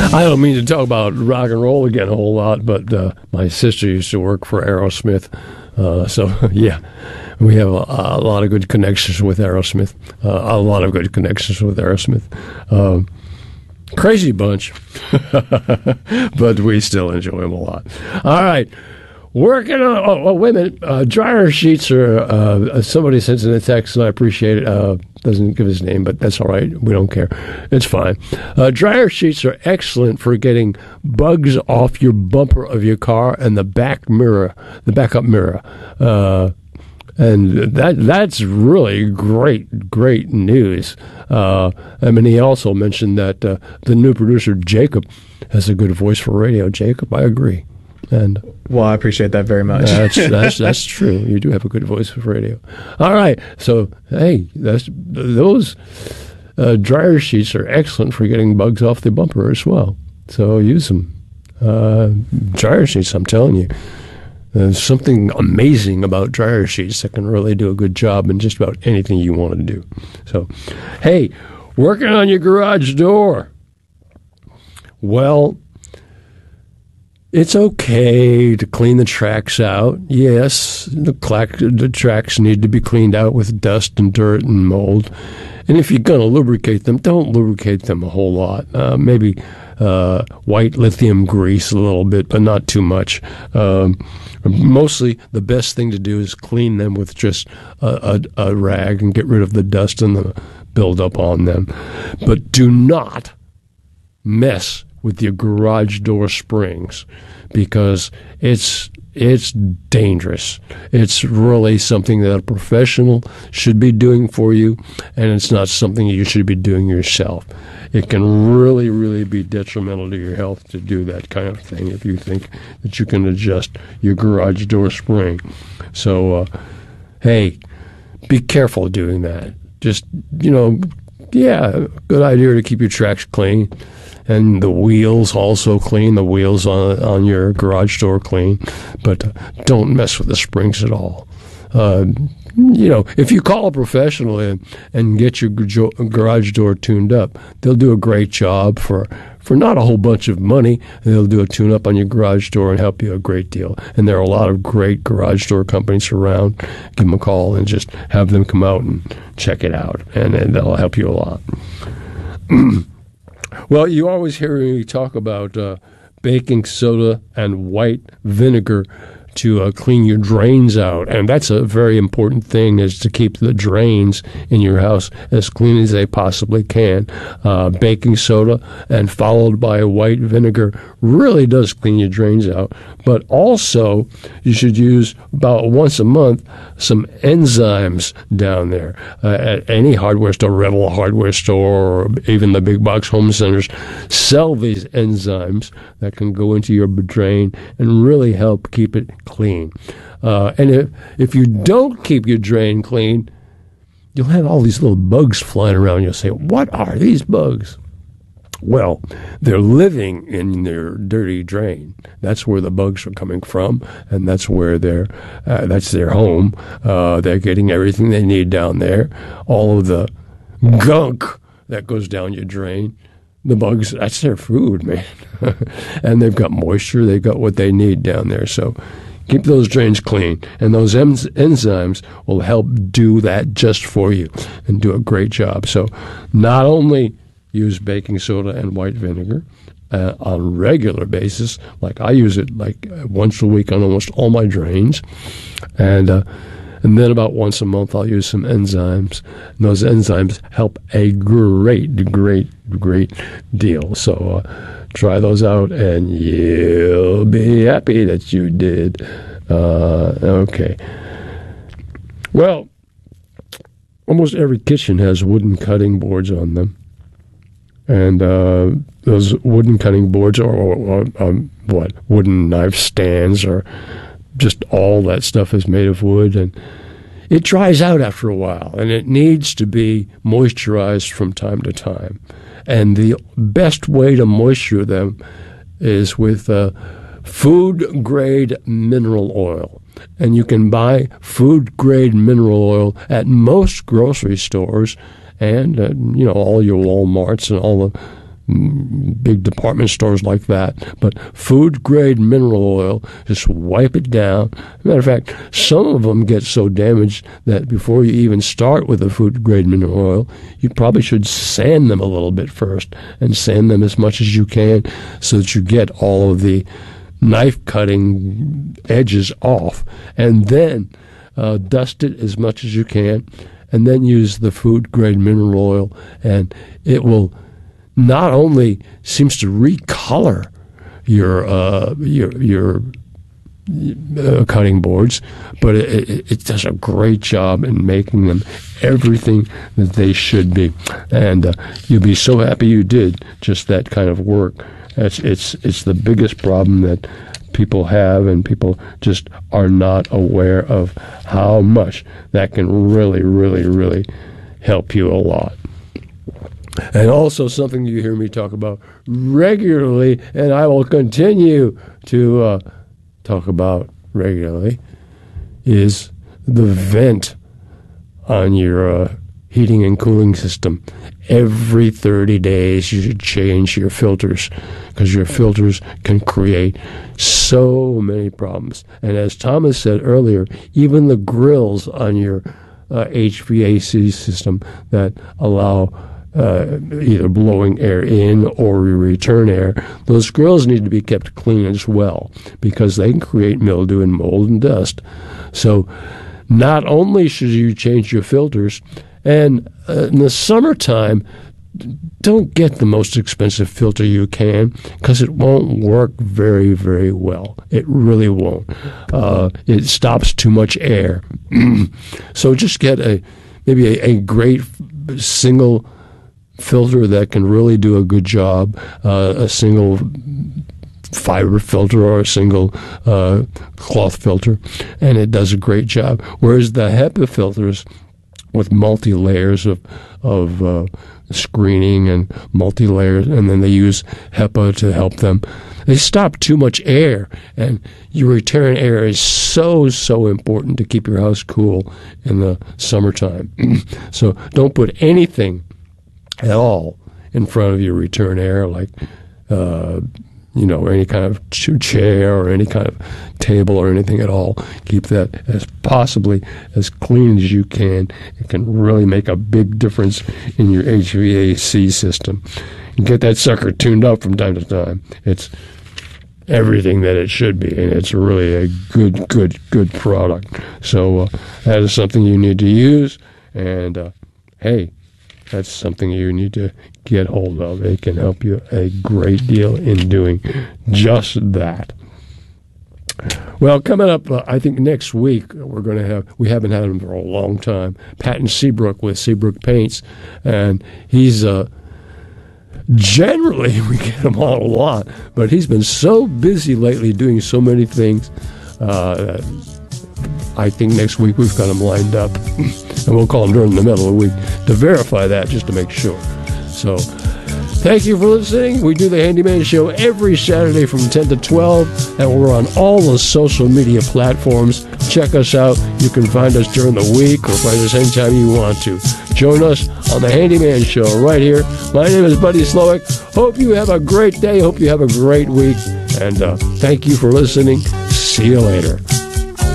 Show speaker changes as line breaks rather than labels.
I don't mean to talk about rock and roll again a whole lot, but my sister used to work for Aerosmith. So, yeah, we have a lot of good connections with Aerosmith. Crazy bunch, but we still enjoy them a lot. All right. Working on, wait a minute. Dryer sheets are, somebody sends in a text, and I appreciate it. Doesn't give his name, but that's all right. We don't care. It's fine. Dryer sheets are excellent for getting bugs off your bumper of your car and the backup mirror. And that's really great news. He also mentioned that the new producer, Jacob, has a good voice for radio. Jacob, I agree. And
well, I appreciate that very much.
That's true. You do have a good voice for radio. All right. So, hey, those dryer sheets are excellent for getting bugs off the bumper as well. So use them. Dryer sheets, I'm telling you. There's something amazing about dryer sheets that can really do a good job in just about anything you want to do. So, hey, working on your garage door. Well, it's okay to clean the tracks out. Yes, the tracks need to be cleaned out with dust and dirt and mold. And if you're going to lubricate them, don't lubricate them a whole lot. Maybe white lithium grease a little bit, but not too much. Mostly the best thing to do is clean them with just a rag and get rid of the dust and the buildup on them. But do not mess with your garage door springs, because it's dangerous. It's really something that a professional should be doing for you, and it's not something you should be doing yourself. It can really, really be detrimental to your health to do that kind of thing if you think that you can adjust your garage door spring. So, hey, be careful doing that. Just, good idea to keep your tracks clean. And the wheels also clean, the wheels on your garage door clean. But don't mess with the springs at all. If you call a professional in and get your garage door tuned up, they'll do a great job for not a whole bunch of money. They'll do a tune-up on your garage door and help you a great deal. And there are a lot of great garage door companies around. Give them a call and just have them come out and check it out, and they'll help you a lot. Well, you always hear me talk about baking soda and white vinegar to clean your drains out. And that's a very important thing, is to keep the drains in your house as clean as they possibly can. Baking soda and followed by white vinegar really does clean your drains out. But also, you should use about once a month some enzymes down there. At any hardware store, Rebel hardware store, or even the big box home centers, sell these enzymes that can go into your drain and really help keep it clean. And if you don't keep your drain clean, you'll have all these little bugs flying around. You'll say, what are these bugs? Well, they're living in their dirty drain. That's where the bugs are coming from, and that's where that's their home. They're getting everything they need down there. All of the gunk that goes down your drain, the bugs, that's their food, man. And they've got moisture. They've got what they need down there. So keep those drains clean, and those enzymes will help do that just for you and do a great job. So not only use baking soda and white vinegar on a regular basis, like I use it like once a week on almost all my drains, and then about once a month I'll use some enzymes, and those enzymes help a great deal. So try those out, and you'll be happy that you did. Okay. Well, almost every kitchen has wooden cutting boards on them. And those wooden cutting boards or wooden knife stands, or just all that stuff is made of wood. And it dries out after a while, and it needs to be moisturized from time to time. And the best way to moisture them is with food-grade mineral oil. And you can buy food-grade mineral oil at most grocery stores, and all your Walmarts and all big department stores like that. But food-grade mineral oil, just wipe it down. Matter of fact, some of them get so damaged that before you even start with a food-grade mineral oil, you probably should sand them a little bit first, and sand them as much as you can so that you get all of the knife-cutting edges off, and then dust it as much as you can, and then use the food-grade mineral oil, and it will not only seems to recolor your cutting boards, but it does a great job in making them everything that they should be, and you'll be so happy you did just that kind of work. It's the biggest problem that people have, and people just are not aware of how much that can really, really, really help you a lot. And also something you hear me talk about regularly, and I will continue to talk about regularly, is the vent on your heating and cooling system. Every 30 days you should change your filters, because your filters can create so many problems. And as Thomas said earlier, even the grills on your HVAC system that allow either blowing air in or return air, those grills need to be kept clean as well, because they can create mildew and mold and dust. So not only should you change your filters, and in the summertime, don't get the most expensive filter you can, because it won't work very, very well. It really won't. It stops too much air. So just get maybe a great single filter that can really do a good job, a single fiber filter or a single cloth filter, and it does a great job. Whereas the HEPA filters, with multi-layers of screening and multi-layers, and then they use HEPA to help them, they stop too much air, and your return air is so important to keep your house cool in the summertime. So don't put anything at all in front of your return air, like any kind of chair or any kind of table or anything at all. Keep that as possibly as clean as you can. It can really make a big difference in your HVAC system. And get that sucker tuned up from time to time. It's everything that it should be, and it's really a good product. So that is something you need to use, and hey, that's something you need to get hold of. It can help you a great deal in doing just that. Well, coming up, I think next week we haven't had him for a long time, Patton Seabrook with Seabrook Paints, and he's generally we get him on a lot, but he's been so busy lately doing so many things. I think next week we've got him lined up, and we'll call him during the middle of the week to verify that, just to make sure. So thank you for listening. We do the Handyman Show every Saturday from 10 to 12, and we're on all the social media platforms. Check us out. You can find us during the week or find us anytime you want to. Join us on the Handyman Show right here. My name is Buddy Slowick. Hope you have a great day. Hope you have a great week. And thank you for listening. See you later.